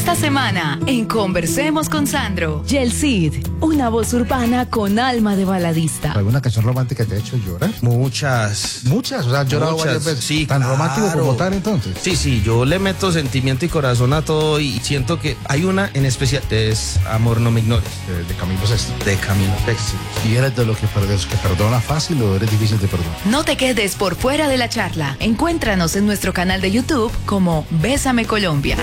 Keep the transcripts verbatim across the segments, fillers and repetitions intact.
Esta semana, en Conversemos con Sandro. Yel Cid, una voz urbana con alma de baladista. ¿Alguna canción romántica te ha hecho llorar? Muchas. Muchas, o sea, has llorado Muchas, varias veces. sí, ¿Tan claro. romántico como tal, entonces? Sí, sí, yo le meto sentimiento y corazón a todo y siento que hay una en especial, es Amor no me ignores, De, de Camilo Sesto. de Camilo Sexto. ¿Y eres de los que, per- de los que perdona fácil o eres difícil de perdonar? No te quedes por fuera de la charla. Encuéntranos en nuestro canal de YouTube como Bésame Colombia.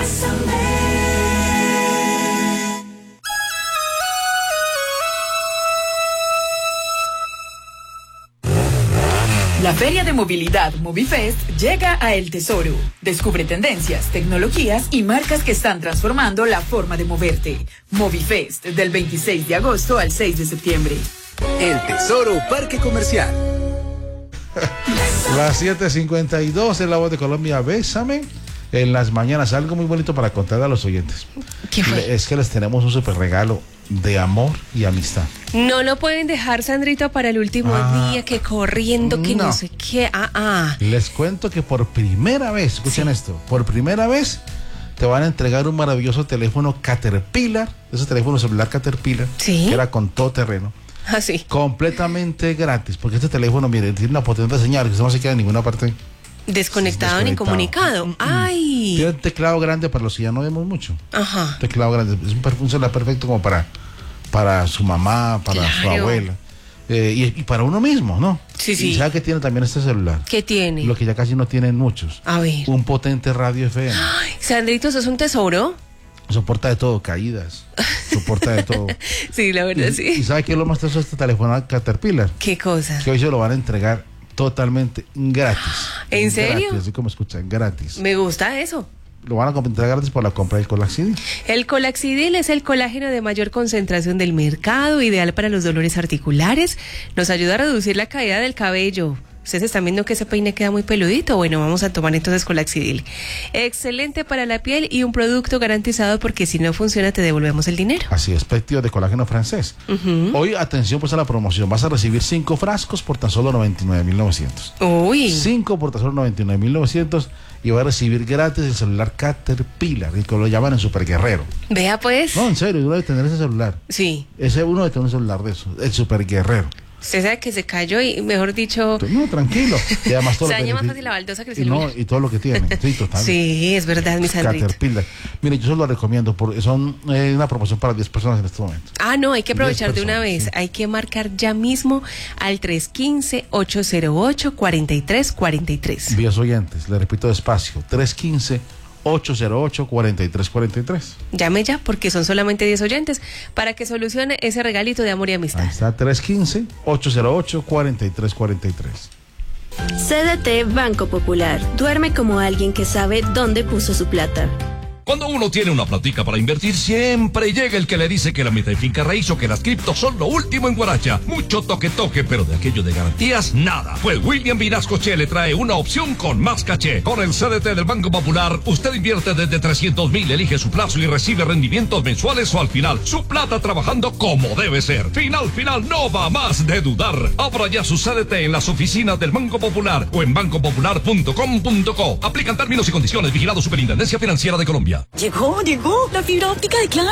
La Feria de Movilidad Movifest llega a El Tesoro. Descubre tendencias, tecnologías y marcas que están transformando la forma de moverte. Movifest, del veintiséis de agosto al seis de septiembre. El Tesoro Parque Comercial. Las siete cincuenta y dos en La Voz de Colombia, Bésame. En las mañanas, algo muy bonito para contar a los oyentes. ¿Qué fue? Le- Es que les tenemos un super regalo de amor y amistad. No lo pueden dejar, Sandrito, para el último Ah, día, que corriendo, que no. no. sé qué. Ah, ah. Les cuento que por primera vez, escuchen Sí. esto, por primera vez te van a entregar un maravilloso teléfono Caterpillar, ese teléfono celular Caterpillar, Sí. que era con todo terreno, Así. completamente gratis, porque este teléfono, miren, tiene una potente señal que no se queda en ninguna parte. Desconectado ni Desconectado. incomunicado. Ay. Tiene un teclado grande para los que ya no vemos mucho. Ajá. Teclado grande, es un, per- un celular perfecto como para, para su mamá, para su Claro. abuela, eh, y, y para uno mismo, ¿no? Sí, ¿Y sí. sabe qué tiene también este celular? ¿Qué tiene? Lo que ya casi no tienen muchos. A ver. Un potente radio F M. Ay, Sandrito, ¿eso es un tesoro? Soporta de todo, caídas. Soporta de todo. Sí, la verdad, ¿Y, y sí. sabe qué es lo más teso de este teléfono Caterpillar? ¿Qué cosa? Que hoy se lo van a entregar totalmente gratis. ¿En serio? Gratis, así como escuchan, gratis. Me gusta eso. Lo van a entregar gratis por la compra del Colaxidil. El Colaxidil es el colágeno de mayor concentración del mercado, ideal para los dolores articulares. Nos ayuda a reducir la caída del cabello. Ustedes están viendo que ese peine queda muy peludito. Bueno, vamos a tomar entonces Colaxidil. Excelente para la piel y un producto garantizado porque si no funciona te devolvemos el dinero. Así es, péptido de colágeno francés. Ujú. Hoy, atención pues a la promoción. Vas a recibir cinco frascos por tan solo noventa y nueve mil novecientos. Uy. Cinco por tan solo noventa y nueve mil novecientos y va a recibir gratis el celular Caterpillar, el que lo llaman el Super Guerrero. Vea pues. No, en serio, uno debe tener ese celular. Sí. Ese uno debe tener un celular de eso, el Super Guerrero. Usted sabe que se cayó y, mejor dicho, No, tranquilo. Y además todo se lo daña más beneficia- fácil la baldosa que el y, no, celular. y todo lo que tiene. Sí, total. Sí, es verdad, mi Sandrito. Caterpillar. Mire, yo se lo recomiendo, porque son eh, una promoción para diez personas en este momento. Ah, no, hay que aprovechar de diez una personas, vez. sí. Hay que marcar ya mismo al tres uno cinco, ocho cero ocho, cuatro tres cuatro tres. Vías oyentes, le repito despacio, tres uno cinco, ocho cero ocho, cuatro tres cuatro tres. Llame ya porque son solamente diez oyentes para que solucione ese regalito de amor y amistad. Ahí está, tres uno cinco, ocho cero ocho, cuatro tres cuatro tres. C D T Banco Popular. Duerme como alguien que sabe dónde puso su plata. Cuando uno tiene una platica para invertir, siempre llega el que le dice que la mitad de finca raíz o que las criptos son lo último en Guaracha. Mucho toque toque, pero de aquello de garantías, nada. Pues William Vinascoche le trae una opción con más caché. Con el C D T del Banco Popular, usted invierte desde trescientos mil, elige su plazo y recibe rendimientos mensuales o al final. Su plata trabajando como debe ser. Final, final, no va más de dudar. Abra ya su C D T en las oficinas del Banco Popular o en banco popular punto com punto co. Aplican términos y condiciones. Vigilado Superintendencia Financiera de Colombia. Llegó, llegó la fibra óptica de Claro.